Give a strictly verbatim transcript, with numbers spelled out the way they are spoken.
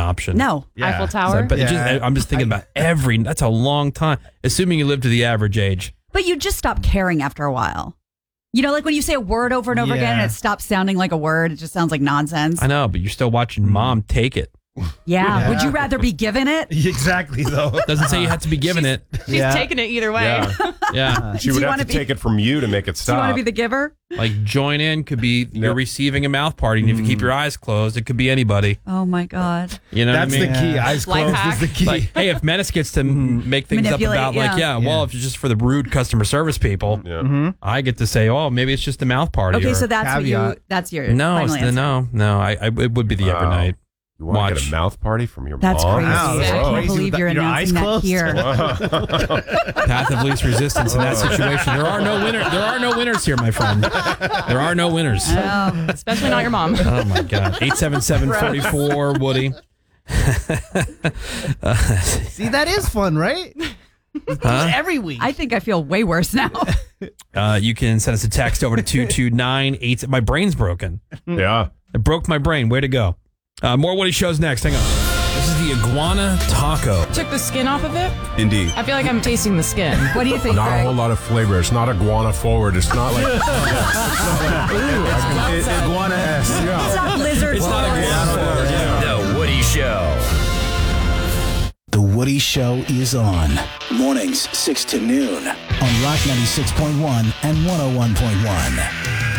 option. No. Yeah. Eiffel Tower. But it just, Yeah. I'm just thinking about every, that's a long time, assuming you live to the average age. But you just stop caring after a while. You know, like when you say a word over and over again and Yeah. it stops sounding like a word, it just sounds like nonsense. I know, but you're still watching mom take it. Yeah. Yeah. Would you rather be given it? Exactly, though. Doesn't say you have to be given it. She's Yeah. taking it either way. Yeah. Yeah. She Do would you have wanna to be- take it from you to make it Do you want stop. to be the giver? Like join in could be you're Yep. receiving a mouth party, and if you keep your eyes closed, it could be anybody. Oh my God. You know That's what I mean? the key. Yeah. Eyes Life closed hack. is the key. Like, hey, if Menace gets to m make things up Manipulate, about, like, yeah. yeah, well, Yeah. if it's just for the rude customer service people, Yeah. I get to say, oh, maybe it's just a mouth party. Okay, or, so that's what you, caveat. that's your no, final it's the, answer. no, no. I, I, it would be the Wow. every night. You want to Watch. get a mouth party from your That's mom? crazy. Wow, that's I can't crazy believe with you're your announcing eyes that closed? here. Path of least resistance in that situation. There are no winners. There are no winners here, my friend. There are no winners. Oh, Especially not your mom. Oh my God. eight seven seven, four four Woody. See, that is fun, right? Huh? Every week. I think I feel way worse now. Uh, you can send us a text over to two two nine eight. My brain's broken. Yeah. It broke my brain. Way to go. Uh, more Woody shows next. Hang on. This is the iguana taco. Took the skin off of it. Indeed. I feel like I'm tasting the skin. What do you think, Not a Greg? whole lot of flavor. It's not iguana forward. It's not like. Iguana-esque. It's not blizzard. It's not iguana. The Woody Show. The Woody Show is on. Mornings, six to noon on Rock ninety-six point one and one oh one point one.